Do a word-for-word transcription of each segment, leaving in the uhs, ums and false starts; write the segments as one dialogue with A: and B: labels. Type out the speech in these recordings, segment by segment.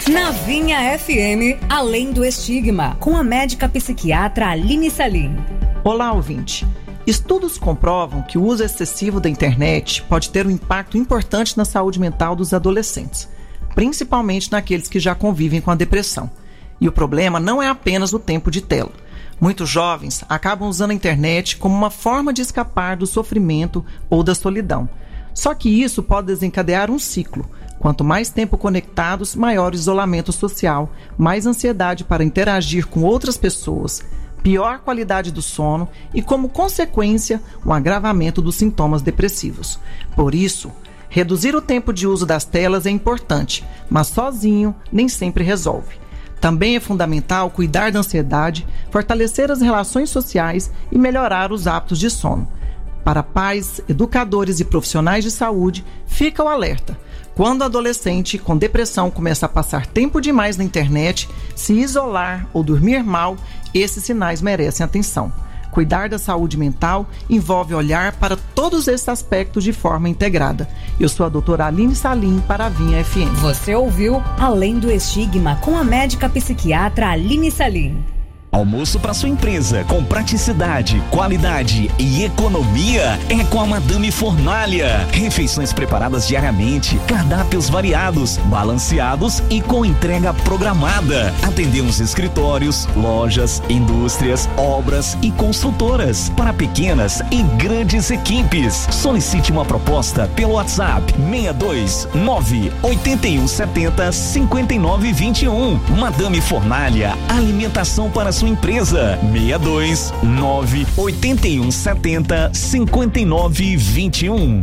A: Na Vinha F M, Além do Estigma, com a médica psiquiatra Aline Salim.
B: Olá, ouvinte. Estudos comprovam que o uso excessivo da internet pode ter um impacto importante na saúde mental dos adolescentes, principalmente naqueles que já convivem com a depressão. E o problema não é apenas o tempo de tela. Muitos jovens acabam usando a internet como uma forma de escapar do sofrimento ou da solidão. Só que isso pode desencadear um ciclo. Quanto mais tempo conectados, maior o isolamento social, mais ansiedade para interagir com outras pessoas, pior qualidade do sono e, como consequência, um agravamento dos sintomas depressivos. Por isso, reduzir o tempo de uso das telas é importante, mas sozinho nem sempre resolve. Também é fundamental cuidar da ansiedade, fortalecer as relações sociais e melhorar os hábitos de sono. Para pais, educadores e profissionais de saúde, fica o alerta. Quando o adolescente com depressão começa a passar tempo demais na internet, se isolar ou dormir mal, esses sinais merecem atenção. Cuidar da saúde mental envolve olhar para todos esses aspectos de forma integrada. Eu sou a doutora Aline Salim para a Vinha F M.
A: Você ouviu Além do Estigma com a médica psiquiatra Aline Salim.
C: Almoço para sua empresa com praticidade, qualidade e economia é com a Madame Fornalha. Refeições preparadas diariamente, cardápios variados, balanceados e com entrega programada. Atendemos escritórios, lojas, indústrias, obras e construtoras para pequenas e grandes equipes. Solicite uma proposta pelo WhatsApp seis dois nove oito um sete zero cinco nove dois um. Madame Fornalha, alimentação para sua empresa. seis dois nove oito um sete zero cinco nove dois um.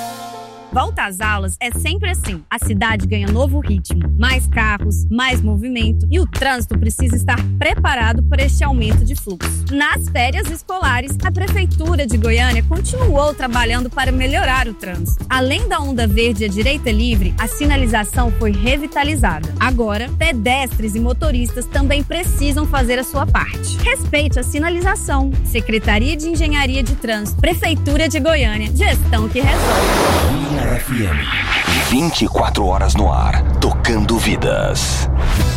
D: Volta às aulas é sempre assim. A cidade ganha novo ritmo, mais carros, mais movimento e o trânsito precisa estar preparado para este aumento de fluxo. Nas férias escolares, a Prefeitura de Goiânia continuou trabalhando para melhorar o trânsito. Além da onda verde e a direita livre, a sinalização foi revitalizada. Agora, pedestres e motoristas também precisam fazer a sua parte. Respeite a sinalização. Secretaria de Engenharia de Trânsito, Prefeitura de Goiânia, gestão que resolve.
C: F M. vinte e quatro horas no ar, tocando vidas.